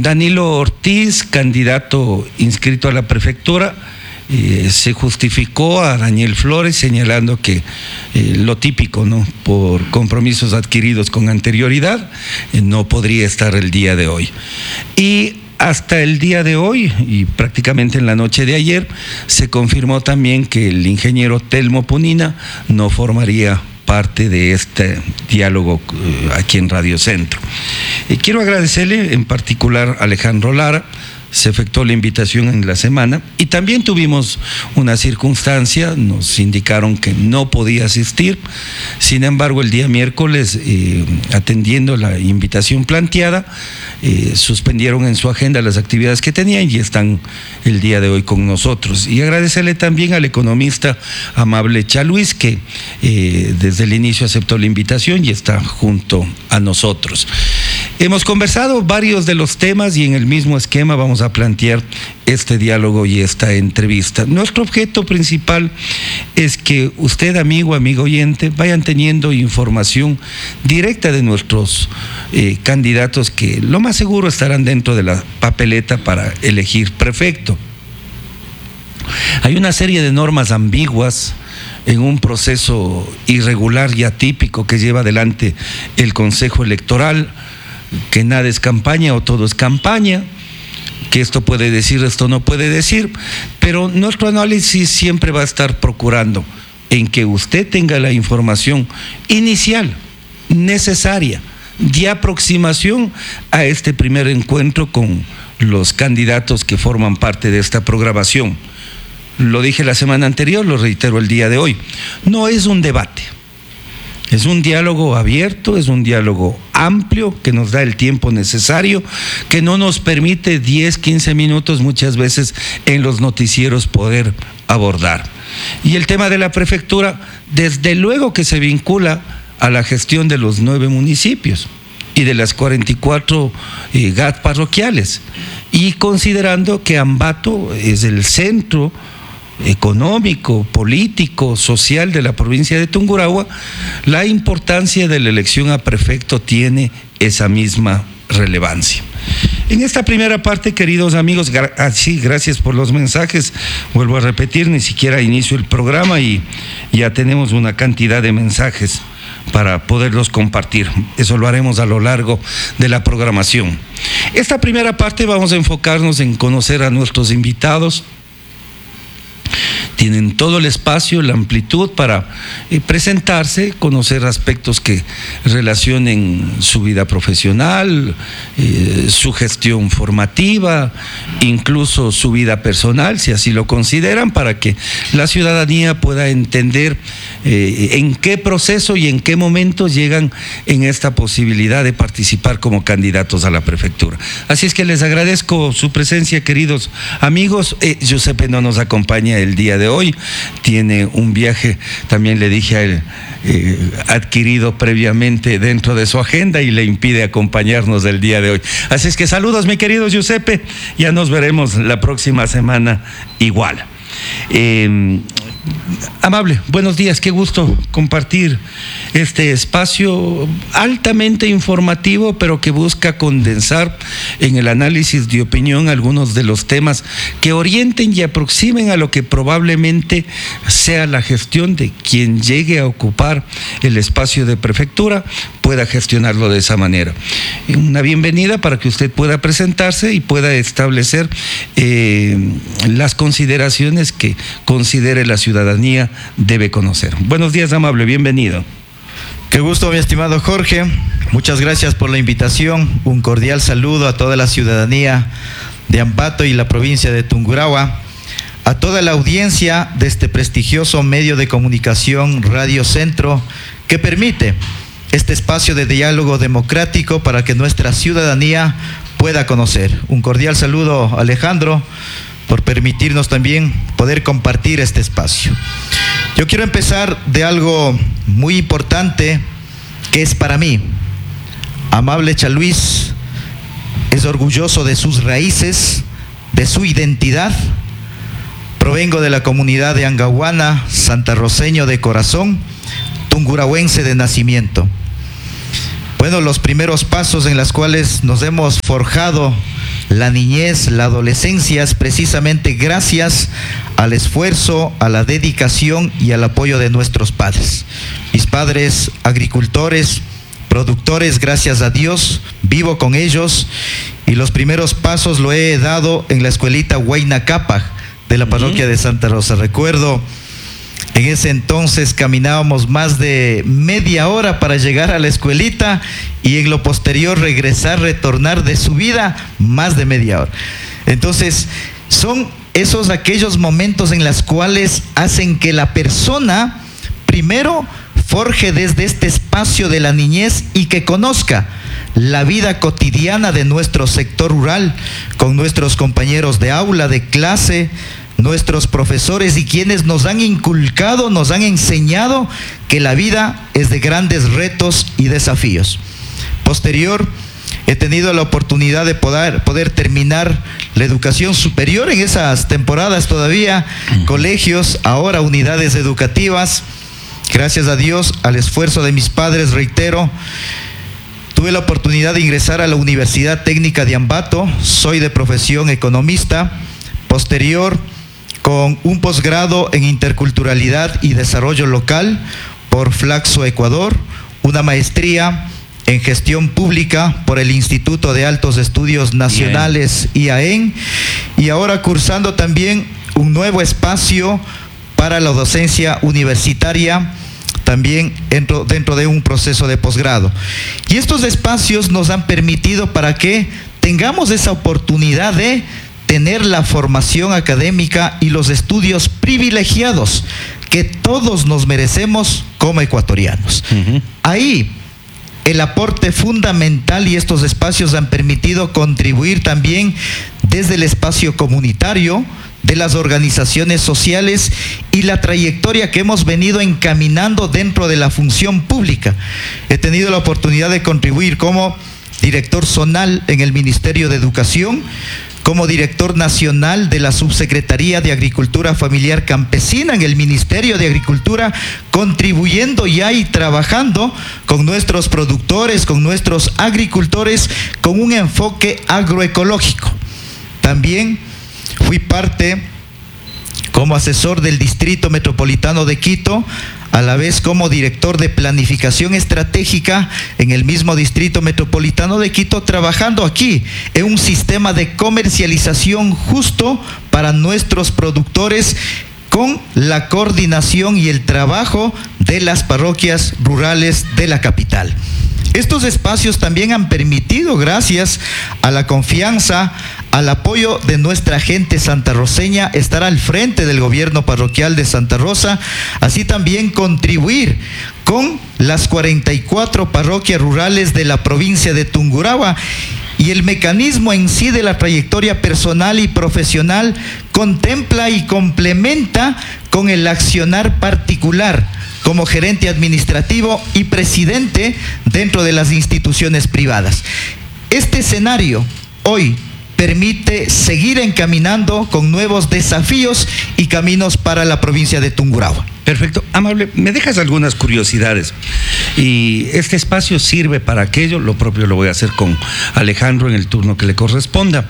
Danilo Ortiz, candidato inscrito a la prefectura, se justificó a Daniel Flores señalando que lo típico, ¿no?, por compromisos adquiridos con anterioridad, no podría estar el día de hoy. Y hasta el día de hoy, y prácticamente en la noche de ayer, se confirmó también que el ingeniero Telmo Punina no formaría parte de este diálogo aquí en Radio Centro. Quiero agradecerle en particular a Alejandro Lara. Se efectuó la invitación en la semana y también tuvimos una circunstancia, nos indicaron que no podía asistir. Sin embargo, el día miércoles, atendiendo la invitación planteada, suspendieron en su agenda las actividades que tenían y están el día de hoy con nosotros. Y agradecerle también al economista Amable Chaluis, que desde el inicio aceptó la invitación y está junto a nosotros. Hemos conversado varios de los temas y en el mismo esquema vamos a plantear este diálogo y esta entrevista. Nuestro objeto principal es que usted, amigo oyente, vayan teniendo información directa de nuestros candidatos que lo más seguro estarán dentro de la papeleta para elegir prefecto. Hay una serie de normas ambiguas en un proceso irregular y atípico que lleva adelante el Consejo Electoral, que nada es campaña o todo es campaña, que esto puede decir, esto no puede decir, pero nuestro análisis siempre va a estar procurando en que usted tenga la información inicial, necesaria, de aproximación a este primer encuentro con los candidatos que forman parte de esta programación. Lo dije la semana anterior, lo reitero el día de hoy, no es un debate. Es un diálogo abierto, es un diálogo amplio que nos da el tiempo necesario, que no nos permite 10, 15 minutos muchas veces en los noticieros poder abordar. Y el tema de la prefectura, desde luego que se vincula a la gestión de los 9 municipios y de las 44 GAT parroquiales, y considerando que Ambato es el centro económico, político, social de la provincia de Tungurahua, la importancia de la elección a prefecto tiene esa misma relevancia. En esta primera parte, queridos amigos, gracias por los mensajes. Vuelvo a repetir, ni siquiera inicio el programa y ya tenemos una cantidad de mensajes para poderlos compartir. Eso lo haremos a lo largo de la programación. Esta primera parte vamos a enfocarnos en conocer a nuestros invitados. Tienen todo el espacio, la amplitud para presentarse, conocer aspectos que relacionen su vida profesional, su gestión formativa, incluso su vida personal, si así lo consideran, para que la ciudadanía pueda entender en qué proceso y en qué momento llegan en esta posibilidad de participar como candidatos a la prefectura. Así es que les agradezco su presencia, queridos amigos. Giuseppe no nos acompaña el día de hoy, tiene un viaje, también le dije a él, adquirido previamente dentro de su agenda y le impide acompañarnos el día de hoy. Así es que saludos, mi querido Giuseppe, ya nos veremos la próxima semana igual. Amable, buenos días, qué gusto compartir este espacio altamente informativo, pero que busca condensar en el análisis de opinión algunos de los temas que orienten y aproximen a lo que probablemente sea la gestión de quien llegue a ocupar el espacio de prefectura, pueda gestionarlo de esa manera. Una bienvenida para que usted pueda presentarse y pueda establecer las consideraciones que considere la ciudadanía debe conocer. Buenos días, Amable, bienvenido. Qué gusto, mi estimado Jorge. Muchas gracias por la invitación. Un cordial saludo a toda la ciudadanía de Ambato y la provincia de Tungurahua, a toda la audiencia de este prestigioso medio de comunicación Radio Centro, que permite este espacio de diálogo democrático para que nuestra ciudadanía pueda conocer. Un cordial saludo, Alejandro, por permitirnos también poder compartir este espacio. Yo quiero empezar de algo muy importante que es para mí. Amable Chaluis es orgulloso de sus raíces, de su identidad. Provengo de la comunidad de Angahuana, santarroceño de corazón, tungurahuense de nacimiento. Bueno, los primeros pasos en los cuales nos hemos forjado la niñez, la adolescencia, es precisamente gracias al esfuerzo, a la dedicación y al apoyo de nuestros padres. Mis padres, agricultores, productores, gracias a Dios, vivo con ellos, y los primeros pasos lo he dado en la escuelita Huayna Cápac de la parroquia de Santa Rosa. Recuerdo, en ese entonces caminábamos más de media hora para llegar a la escuelita, y en lo posterior retornar de subida más de media hora. Entonces, son aquellos momentos en los cuales hacen que la persona primero forje desde este espacio de la niñez y que conozca la vida cotidiana de nuestro sector rural, con nuestros compañeros de aula, de clase, nuestros profesores, y quienes nos han inculcado, nos han enseñado que la vida es de grandes retos y desafíos. Posterior, he tenido la oportunidad de poder terminar la educación superior en esas temporadas todavía, colegios, ahora unidades educativas. Gracias a Dios, al esfuerzo de mis padres, reitero, tuve la oportunidad de ingresar a la Universidad Técnica de Ambato. Soy de profesión economista. Posterior, con un posgrado en interculturalidad y desarrollo local por Flaxo, Ecuador, una maestría en gestión pública por el Instituto de Altos Estudios Nacionales, IAEN, y ahora cursando también un nuevo espacio para la docencia universitaria, también dentro de un proceso de posgrado. Y estos espacios nos han permitido para que tengamos esa oportunidad de tener la formación académica y los estudios privilegiados que todos nos merecemos como ecuatorianos. Ahí el aporte fundamental, y estos espacios han permitido contribuir también desde el espacio comunitario, de las organizaciones sociales, y la trayectoria que hemos venido encaminando dentro de la función pública. He tenido la oportunidad de contribuir como director zonal en el Ministerio de Educación, como director nacional de la Subsecretaría de Agricultura Familiar Campesina en el Ministerio de Agricultura, contribuyendo ya y trabajando con nuestros productores, con nuestros agricultores, con un enfoque agroecológico. También fui parte como asesor del Distrito Metropolitano de Quito, a la vez como director de planificación estratégica en el mismo Distrito Metropolitano de Quito, trabajando aquí en un sistema de comercialización justo para nuestros productores, con la coordinación y el trabajo de las parroquias rurales de la capital. Estos espacios también han permitido, gracias a la confianza, al apoyo de nuestra gente santarroceña, estar al frente del gobierno parroquial de Santa Rosa, así también contribuir con las 44 parroquias rurales de la provincia de Tungurahua. Y el mecanismo en sí de la trayectoria personal y profesional contempla y complementa con el accionar particular como gerente administrativo y presidente dentro de las instituciones privadas. Este escenario hoy permite seguir encaminando con nuevos desafíos y caminos para la provincia de Tungurahua. Perfecto. Amable, me dejas algunas curiosidades, y este espacio sirve para aquello. Lo propio lo voy a hacer con Alejandro en el turno que le corresponda.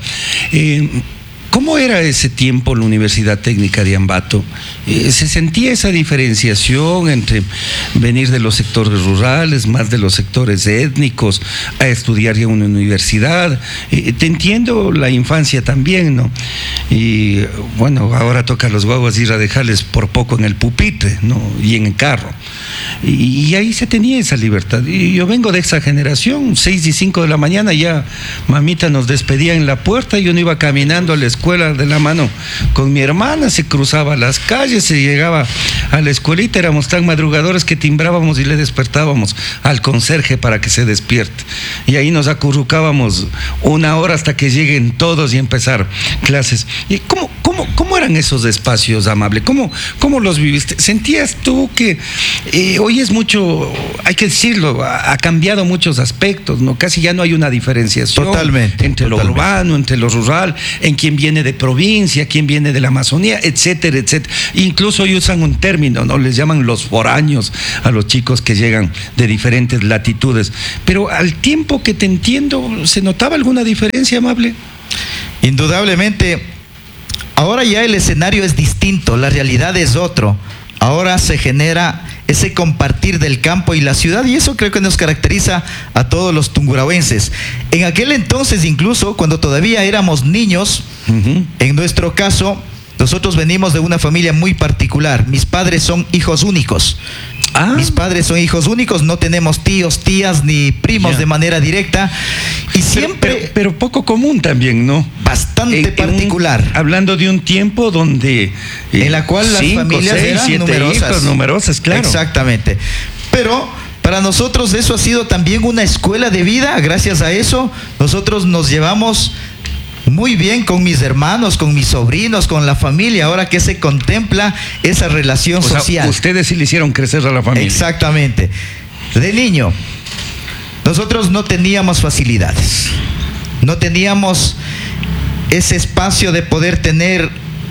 ¿Cómo era ese tiempo la Universidad Técnica de Ambato? ¿Se sentía esa diferenciación entre venir de los sectores rurales, más de los sectores étnicos, a estudiar en una universidad? Te entiendo la infancia también, ¿no? Y bueno, ahora toca a los guaguas ir a dejarles por poco en el pupitre, ¿no? Y en el carro. Y ahí se tenía esa libertad. Y yo vengo de esa generación, 6 y 5 de la mañana ya mamita nos despedía en la puerta, y uno iba caminando a la escuela de la mano con mi hermana, se cruzaba las calles, se llegaba a la escuelita, éramos tan madrugadores que timbrábamos y le despertábamos al conserje para que se despierte. Y ahí nos acurrucábamos 1 hora hasta que lleguen todos y empezar clases. ¿Y cómo eran esos espacios, Amable? ¿Cómo los viviste? ¿Sentías tú que hoy es mucho, hay que decirlo, ha cambiado muchos aspectos, ¿no? Casi ya no hay una diferenciación entre lo urbano, entre lo rural, en quién viene de provincia, quién viene de la Amazonía, etcétera, etcétera. Incluso hoy usan un término, ¿no? Les llaman los foráneos a los chicos que llegan de diferentes latitudes. Pero al tiempo que te entiendo, ¿se notaba alguna diferencia, Amable? Indudablemente, ahora ya el escenario es distinto, la realidad es otro. Ahora se genera ese compartir del campo y la ciudad, y eso creo que nos caracteriza a todos los tungurahuenses. En aquel entonces, incluso cuando todavía éramos niños, en nuestro caso, nosotros venimos de una familia muy particular. Mis padres son hijos únicos. Mis padres son hijos únicos, no tenemos tíos, tías ni primos de manera directa, y siempre... Pero poco común también, ¿no? Bastante particular. Hablando de un tiempo donde... en la cual las familias eran numerosas, claro. Exactamente. Pero para nosotros eso ha sido también una escuela de vida. Gracias a eso nosotros nos llevamos muy bien con mis hermanos, con mis sobrinos, con la familia, ahora que se contempla esa relación social. Ustedes sí le hicieron crecer a la familia. Exactamente. De niño, nosotros no teníamos facilidades, no teníamos ese espacio de poder tener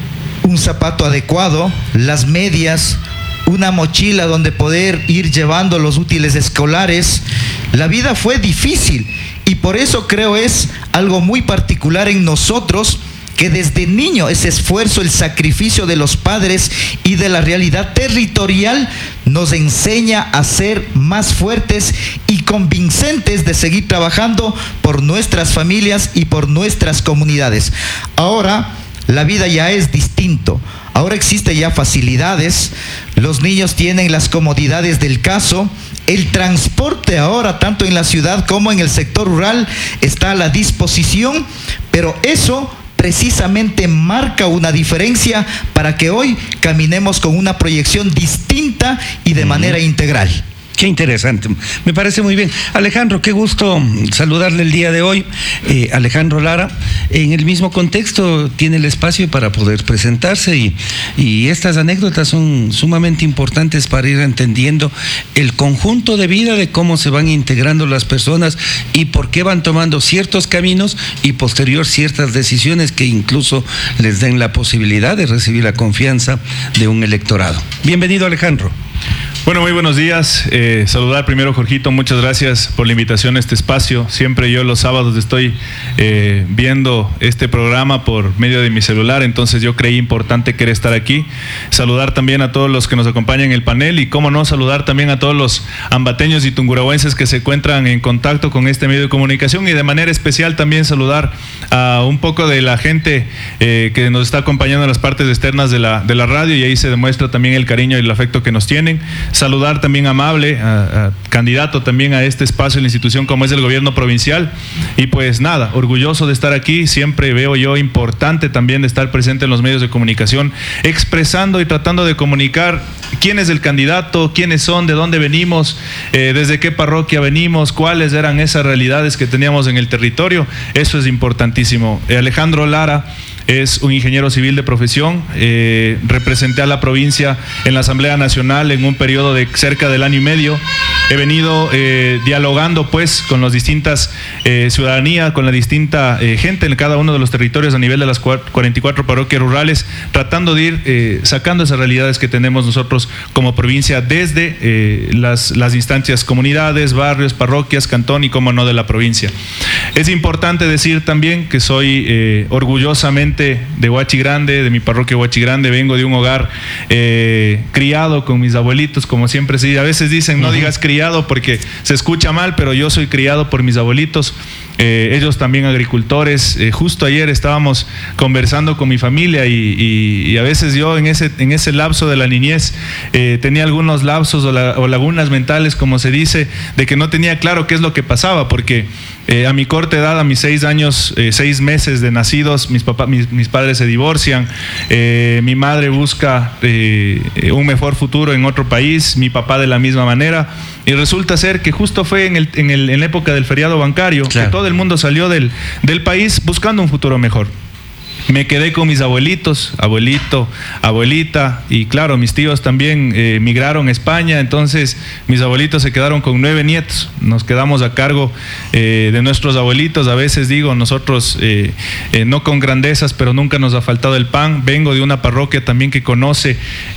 un zapato adecuado, las medias, una mochila donde poder ir llevando los útiles escolares. La vida fue difícil. Y por eso creo es algo muy particular en nosotros, que desde niño ese esfuerzo, el sacrificio de los padres y de la realidad territorial nos enseña a ser más fuertes y convincentes de seguir trabajando por nuestras familias y por nuestras comunidades. Ahora la vida ya es distinto. Ahora existen ya facilidades, los niños tienen las comodidades del caso. El transporte ahora, tanto en la ciudad como en el sector rural, está a la disposición, pero eso precisamente marca una diferencia para que hoy caminemos con una proyección distinta y de manera integral. Qué interesante, me parece muy bien. Alejandro, qué gusto saludarle el día de hoy. Alejandro Lara, en el mismo contexto, tiene el espacio para poder presentarse y estas anécdotas son sumamente importantes para ir entendiendo el conjunto de vida de cómo se van integrando las personas y por qué van tomando ciertos caminos y posterior ciertas decisiones que incluso les den la posibilidad de recibir la confianza de un electorado. Bienvenido, Alejandro. Bueno, muy buenos días. Saludar primero, Jorgito, muchas gracias por la invitación a este espacio. Siempre yo los sábados estoy viendo este programa por medio de mi celular, entonces yo creí importante querer estar aquí. Saludar también a todos los que nos acompañan en el panel y, cómo no, saludar también a todos los ambateños y tungurahuenses que se encuentran en contacto con este medio de comunicación, y de manera especial también saludar a un poco de la gente que nos está acompañando en las partes externas de la radio, y ahí se demuestra también el cariño y el afecto que nos tienen. Saludar también amable a candidato también a este espacio en la institución como es el gobierno provincial, y pues nada, orgulloso de estar aquí. Siempre veo yo importante también de estar presente en los medios de comunicación, expresando y tratando de comunicar quién es el candidato, quiénes son, de dónde venimos, desde qué parroquia venimos, cuáles eran esas realidades que teníamos en el territorio. Eso es importantísimo. Alejandro Lara es un ingeniero civil de profesión. Representé a la provincia en la Asamblea Nacional en un periodo de cerca del año y medio. He venido dialogando pues con las distintas ciudadanía, con la distinta gente en cada uno de los territorios a nivel de las 44 parroquias rurales, tratando de ir sacando esas realidades que tenemos nosotros como provincia desde las instancias, comunidades, barrios, parroquias, cantón y como no de la provincia. Es importante decir también que soy orgullosamente de Huachi Grande, de mi parroquia Huachi Grande. Vengo de un hogar criado con mis abuelitos, como siempre se dice. A veces dicen no digas criado porque se escucha mal, pero yo soy criado por mis abuelitos. Ellos también agricultores. Justo ayer estábamos conversando con mi familia y a veces yo en ese lapso de la niñez tenía algunos lapsos o lagunas mentales, como se dice, de que no tenía claro qué es lo que pasaba, porque a mi corta edad, a mis 6 años, 6 meses de nacidos, mis padres se divorcian, mi madre busca un mejor futuro en otro país, mi papá de la misma manera, y resulta ser que justo fue en la época del feriado bancario, claro, que todo el mundo salió del país buscando un futuro mejor. Me quedé con mis abuelitos, abuelito, abuelita, y claro, mis tíos también migraron a España, entonces mis abuelitos se quedaron con 9 nietos. Nos quedamos a cargo de nuestros abuelitos. A veces digo, nosotros no con grandezas, pero nunca nos ha faltado el pan. Vengo de una parroquia también que conoce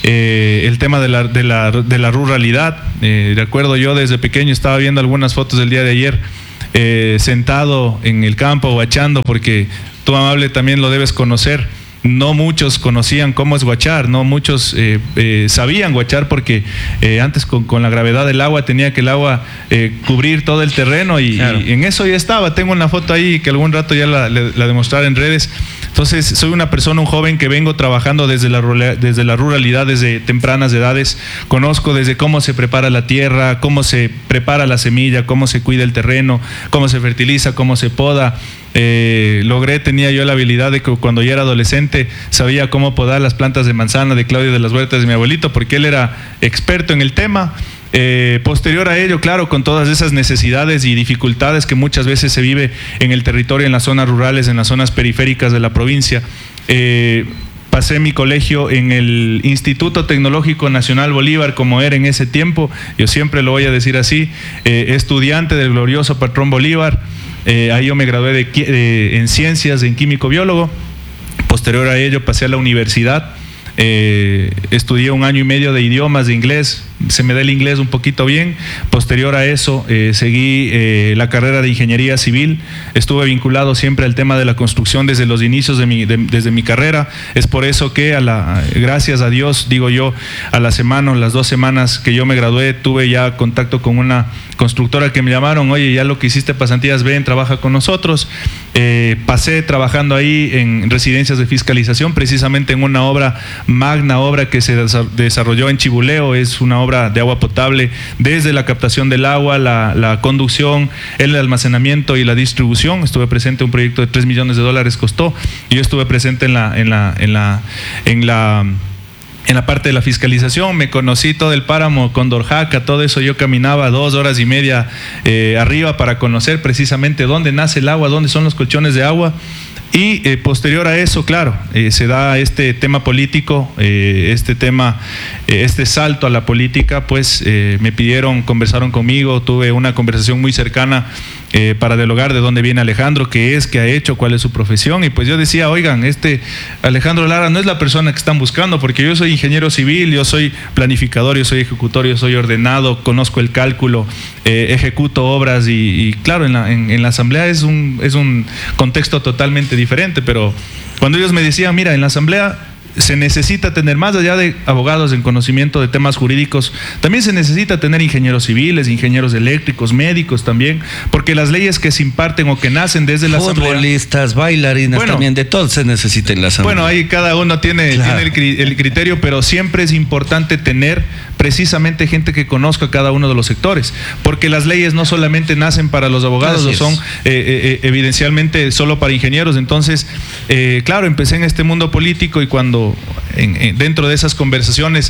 el tema de la ruralidad. Recuerdo yo desde pequeño, estaba viendo algunas fotos del día de ayer, sentado en el campo guachando, porque tú, amable, también lo debes conocer. No muchos conocían cómo es guachar, no muchos sabían guachar, porque antes con la gravedad del agua tenía que el agua cubrir todo el terreno y en eso ya estaba. Tengo una foto ahí que algún rato ya la demostraré en redes. Entonces soy una persona, un joven que vengo trabajando desde la ruralidad, desde tempranas edades. Conozco desde cómo se prepara la tierra, cómo se prepara la semilla, cómo se cuida el terreno, cómo se fertiliza, cómo se poda. Tenía yo la habilidad de que cuando yo era adolescente sabía cómo podar las plantas de manzana de Claudio de las Huertas de mi abuelito, porque él era experto en el tema. Posterior a ello, claro, con todas esas necesidades y dificultades que muchas veces se vive en el territorio, en las zonas rurales, en las zonas periféricas de la provincia, pasé mi colegio en el Instituto Tecnológico Nacional Bolívar, como era en ese tiempo. Yo siempre lo voy a decir así, estudiante del glorioso patrón Bolívar. Ahí yo me gradué en ciencias, en químico biólogo. Posterior a ello pasé a la universidad, estudié 1 año y medio de idiomas, de inglés. Se me da el inglés un poquito bien. Posterior a eso seguí la carrera de ingeniería civil. Estuve vinculado siempre al tema de la construcción desde los inicios desde mi carrera. Es por eso que gracias a Dios, digo yo, a la semana o las 2 semanas que yo me gradué, tuve ya contacto con una constructora que me llamaron: oye, ya lo que hiciste pasantías, ven, trabaja con nosotros. Pasé trabajando ahí en residencias de fiscalización, precisamente en una magna obra que se desarrolló en Chibuleo. Es una obra de agua potable, desde la captación del agua, la conducción, el almacenamiento y la distribución. Estuve presente en un proyecto de $3 millones costó, y yo estuve presente en la parte de la fiscalización. Me conocí todo el páramo, Condorjaca, todo eso. Yo caminaba 2 horas y media arriba para conocer precisamente dónde nace el agua, dónde son los colchones de agua. Y posterior a eso, claro, se da este tema político, este salto a la política. Pues me conversaron conmigo, tuve una conversación muy cercana para dialogar de dónde viene Alejandro, qué ha hecho, cuál es su profesión. Y pues yo decía: oigan, Alejandro Lara no es la persona que están buscando, porque yo soy ingeniero civil, yo soy planificador, yo soy ejecutor, yo soy ordenado, conozco el cálculo, ejecuto obras y claro, en la asamblea es un contexto totalmente diferente. Pero cuando ellos me decían: mira, en la asamblea se necesita tener, más allá de abogados en conocimiento de temas jurídicos, también se necesita tener ingenieros civiles, ingenieros eléctricos, médicos también, porque las leyes que se imparten o que nacen desde la asamblea, futbolistas, bailarines, también de todo se necesita en la asamblea. Bueno, ahí cada uno tiene el criterio, pero siempre es importante tener precisamente gente que conozca cada uno de los sectores, porque las leyes no solamente nacen para los abogados, o son evidencialmente solo para ingenieros. Entonces, claro, empecé en este mundo político, y cuando dentro de esas conversaciones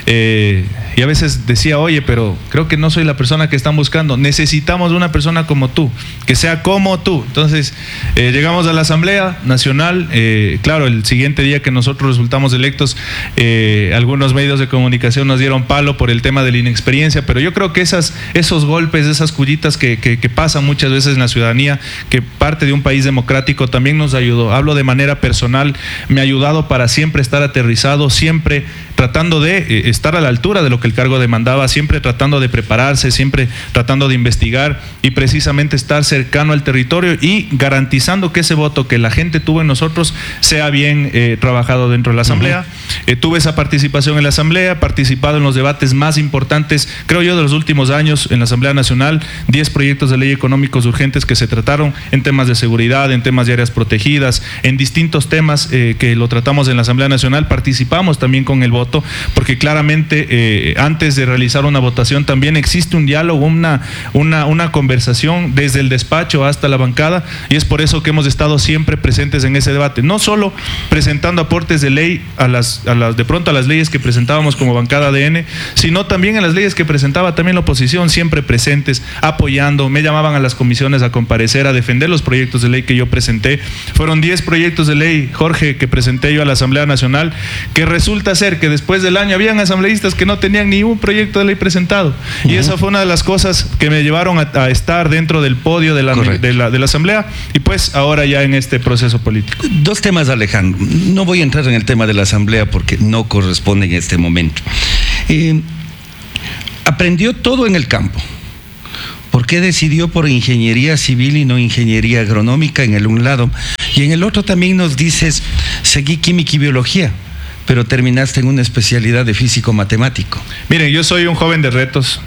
y a veces decía: oye, pero creo que no soy la persona que están buscando, necesitamos una persona como tú, que sea como tú. Entonces llegamos a la Asamblea Nacional. Claro, el siguiente día que nosotros resultamos electos, algunos medios de comunicación nos dieron palo por el tema de la inexperiencia, pero yo creo que esos golpes, esas cullitas que pasan muchas veces en la ciudadanía, que parte de un país democrático, también nos ayudó. Hablo de manera personal, me ha ayudado para siempre estar aterrizado, siempre tratando de estar a la altura de lo que el cargo demandaba, siempre tratando de prepararse, siempre tratando de investigar y precisamente estar cercano al territorio y garantizando que ese voto que la gente tuvo en nosotros sea bien trabajado dentro de la Asamblea. Tuve esa participación en la Asamblea, participado en los debates más importantes, creo yo, de los últimos años en la Asamblea Nacional. 10 proyectos de ley económicos urgentes que se trataron en temas de seguridad, en temas de áreas protegidas, en distintos temas que lo tratamos en la Asamblea Nacional. Participamos también con el voto, porque claramente antes de realizar una votación también existe un diálogo, una conversación desde el despacho hasta la bancada, y es por eso que hemos estado siempre presentes en ese debate, no solo presentando aportes de ley a las leyes que presentábamos como bancada ADN, sino también a las leyes que presentaba también la oposición, siempre presentes, apoyando. Me llamaban a las comisiones a comparecer, a defender los proyectos de ley que yo presenté. Fueron 10 proyectos de ley, Jorge, que presenté yo a la Asamblea Nacional, que resulta ser que después del año habían asambleístas que no tenían ni un proyecto de ley presentado. Y esa fue una de las cosas que me llevaron a estar dentro del podio de la Asamblea, y pues ahora ya en este proceso político. 2 temas, Alejandro. No voy a entrar en el tema de la Asamblea porque no corresponde en este momento. Aprendió todo en el campo, ¿Por qué decidió por ingeniería civil y no ingeniería agronómica en el un lado? Y en el otro también nos dices, seguí química y biología, pero terminaste en una especialidad de físico-matemático. Miren, yo soy un joven de retos,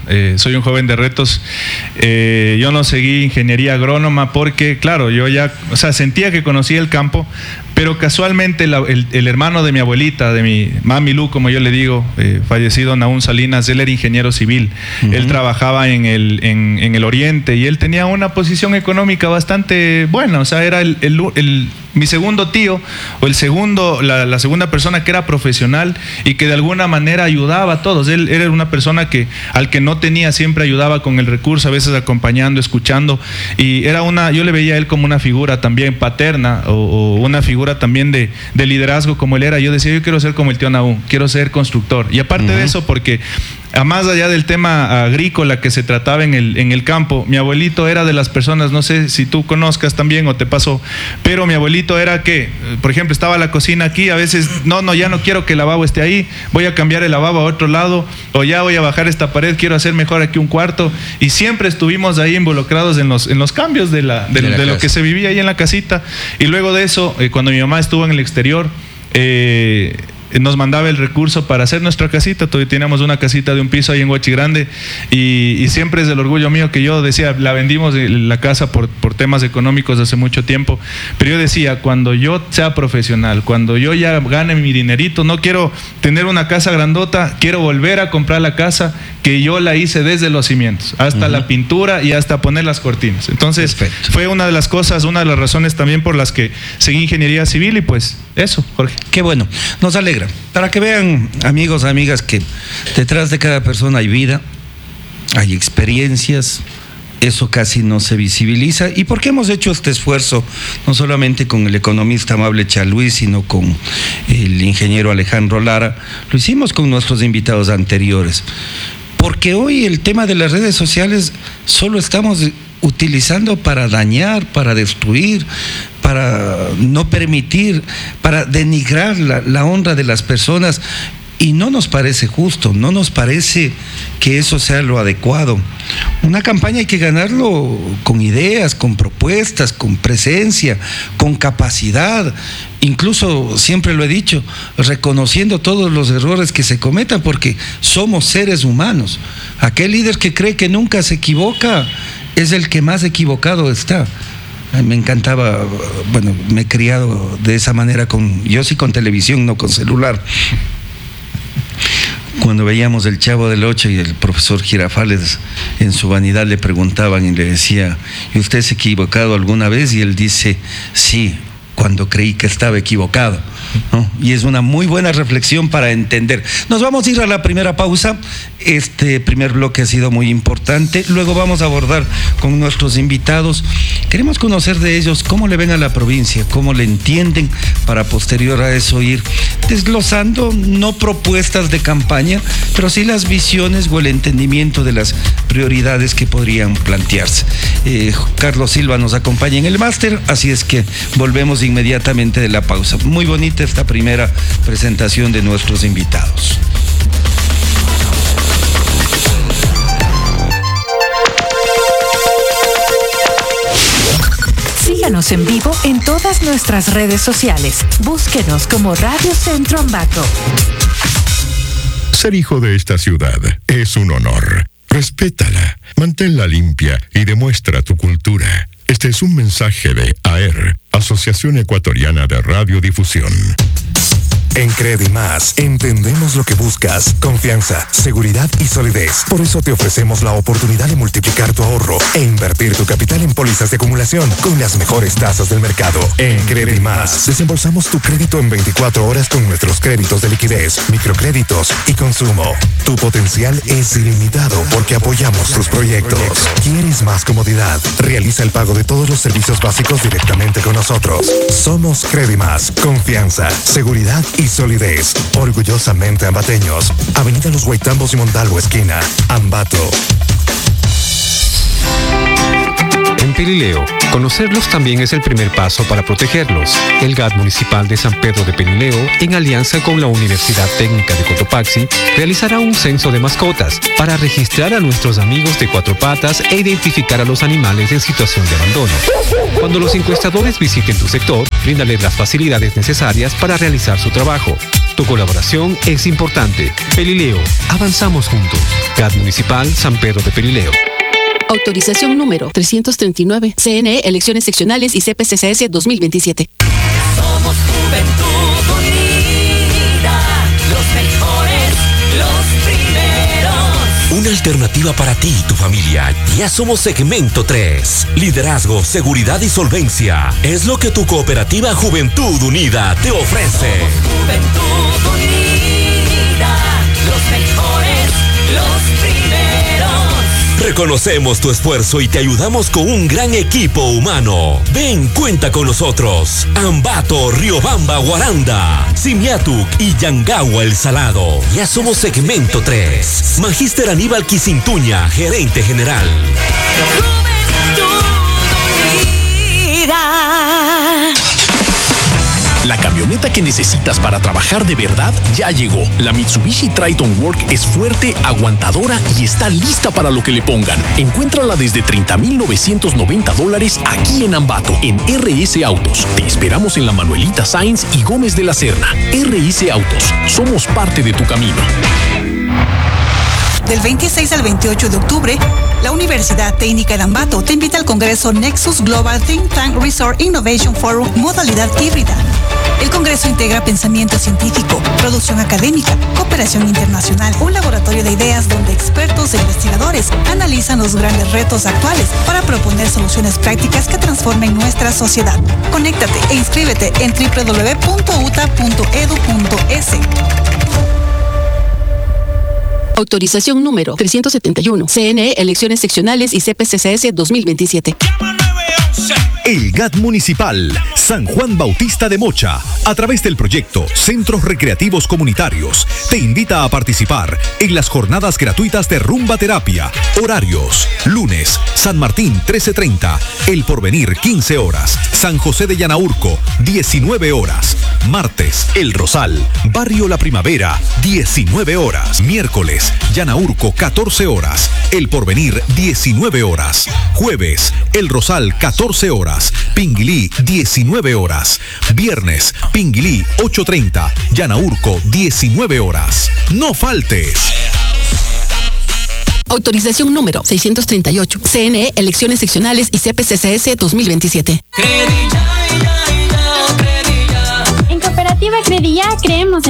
yo no seguí ingeniería agrónoma porque, claro, yo ya, sentía que conocía el campo, pero casualmente el hermano de mi abuelita, de mi mami Lu, como yo le digo, fallecido Naún Salinas, él era ingeniero civil. Él trabajaba en el Oriente y él tenía una posición económica bastante buena, era mi segundo tío, o la segunda persona que era profesional y que de alguna manera ayudaba a todos. Él era una persona al que no tenía siempre ayudaba con el recurso, a veces acompañando, escuchando, y yo le veía a él como una figura también paterna o una figura también de liderazgo como él era. Yo decía, yo quiero ser como el tío Naún, quiero ser constructor. Y aparte de eso, porque más allá del tema agrícola que se trataba en el campo, mi abuelito era de las personas, no sé si tú conozcas también o te pasó, pero mi abuelito era que, por ejemplo, estaba la cocina aquí, a veces, ya no quiero que el lavabo esté ahí, voy a cambiar el lavabo a otro lado, o ya voy a bajar esta pared, quiero hacer mejor aquí un cuarto, y siempre estuvimos ahí involucrados en los cambios de lo que se vivía ahí en la casita. Y luego de eso, cuando mi mamá estuvo en el exterior, nos mandaba el recurso para hacer nuestra casita. Todavía teníamos una casita de un piso ahí en Huachigrande y siempre es el orgullo mío que yo decía, la vendimos la casa por temas económicos hace mucho tiempo, pero yo decía, cuando yo sea profesional, cuando yo ya gane mi dinerito, no quiero tener una casa grandota, quiero volver a comprar la casa que yo la hice desde los cimientos, hasta la pintura y hasta poner las cortinas. Entonces, perfecto. Fue una de las razones también por las que seguí ingeniería civil y pues eso, Jorge. Qué bueno, nos alegra. Para que vean, amigos, amigas, que detrás de cada persona hay vida, hay experiencias, eso casi no se visibiliza. ¿Y por qué hemos hecho este esfuerzo? No solamente con el economista Amable Chaluis, sino con el ingeniero Alejandro Lara, lo hicimos con nuestros invitados anteriores. Porque hoy el tema de las redes sociales solo estamos utilizando para dañar, para destruir, para no permitir, para denigrar la honra de las personas. Y no nos parece justo, no nos parece que eso sea lo adecuado. Una campaña hay que ganarlo con ideas, con propuestas, con presencia, con capacidad. Incluso, siempre lo he dicho, reconociendo todos los errores que se cometan, porque somos seres humanos. Aquel líder que cree que nunca se equivoca es el que más equivocado está. Me encantaba, bueno, me he criado de esa manera, yo sí con televisión, no con celular. Cuando veíamos El Chavo del Ocho y el profesor Girafales, en su vanidad le preguntaban y le decía, ¿y usted se ha equivocado alguna vez? Y él dice, sí, cuando creí que estaba equivocado, ¿no? Y es una muy buena reflexión para entender. Nos vamos a ir a la primera pausa. Este primer bloque ha sido muy importante. Luego vamos a abordar con nuestros invitados. Queremos conocer de ellos cómo le ven a la provincia, cómo le entienden, para posterior a eso ir desglosando, no propuestas de campaña, pero sí las visiones o el entendimiento de las prioridades que podrían plantearse. Carlos Silva nos acompaña en el máster, así es que volvemos inmediatamente de la pausa. Muy bonita esta primera presentación de nuestros invitados. Síganos en vivo en todas nuestras redes sociales. Búsquenos como Radio Centro Ambato. Ser hijo de esta ciudad es un honor. Respétala, manténla limpia y demuestra tu cultura. Este es un mensaje de AER, Asociación Ecuatoriana de Radiodifusión. En Credimás entendemos lo que buscas: confianza, seguridad y solidez. Por eso te ofrecemos la oportunidad de multiplicar tu ahorro e invertir tu capital en pólizas de acumulación con las mejores tasas del mercado. En Credimás desembolsamos tu crédito en 24 horas con nuestros créditos de liquidez, microcréditos y consumo. Tu potencial es ilimitado porque apoyamos tus proyectos. ¿Quieres más comodidad? Realiza el pago de todos los servicios básicos directamente con nosotros. Somos Credimás, confianza, seguridad y solidez. Orgullosamente ambateños. Avenida Los Guaitambos y Montalvo esquina, Ambato. En Pelileo. Conocerlos también es el primer paso para protegerlos. El GAT Municipal de San Pedro de Pelileo, en alianza con la Universidad Técnica de Cotopaxi, realizará un censo de mascotas para registrar a nuestros amigos de cuatro patas e identificar a los animales en situación de abandono. Cuando los encuestadores visiten tu sector, bríndales las facilidades necesarias para realizar su trabajo. Tu colaboración es importante. Pelileo, avanzamos juntos. GAT Municipal San Pedro de Pelileo. Autorización número 339. CNE, elecciones seccionales y CPCCS 2027. Somos Juventud Unida, los mejores, los primeros. Una alternativa para ti y tu familia. Ya somos Segmento 3. Liderazgo, seguridad y solvencia. Es lo que tu cooperativa Juventud Unida te ofrece. Somos Juventud Unida, los mejores, los primeros. Reconocemos tu esfuerzo y te ayudamos con un gran equipo humano. Ven, cuenta con nosotros. Ambato, Riobamba, Guaranda, Simiatuk y Yangagua El Salado. Ya somos Segmento 3. Magíster Aníbal Quisintuña, gerente general. La camioneta que necesitas para trabajar de verdad ya llegó. La Mitsubishi Triton Work es fuerte, aguantadora y está lista para lo que le pongan. Encuéntrala desde $30,990 aquí en Ambato, en RS Autos. Te esperamos en la Manuelita Sáenz y Gómez de la Serna. RS Autos, somos parte de tu camino. Del 26 al 28 de octubre, la Universidad Técnica de Ambato te invita al Congreso Nexus Global Think Tank Resort Innovation Forum modalidad híbrida. El Congreso integra pensamiento científico, producción académica, cooperación internacional, un laboratorio de ideas donde expertos e investigadores analizan los grandes retos actuales para proponer soluciones prácticas que transformen nuestra sociedad. Conéctate e inscríbete en www.uta.edu.es. Autorización número 371. CNE, elecciones seccionales y CPCCS 2027. El GAT Municipal San Juan Bautista de Mocha, a través del proyecto Centros Recreativos Comunitarios, te invita a participar en las jornadas gratuitas de rumba terapia. Horarios: lunes, San Martín 13:30, El Porvenir 15 horas, San José de Yanaurco 19 horas, martes, El Rosal, Barrio La Primavera 19 horas, miércoles, Yanaurco 14 horas, El Porvenir 19 horas, jueves, El Rosal 14 horas, Pinguilí 19 horas, viernes, Pinguilí 8:30, Yanaurco 19 horas. ¡No faltes! Autorización número 638. CNE, elecciones seccionales y CPCCS 2027. En Cooperativa Credilla creemos en